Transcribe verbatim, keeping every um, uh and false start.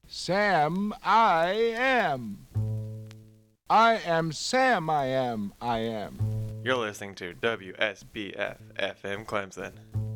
Sam, I am. I am Sam, I am, I am. You're listening to W S B F F M Clemson.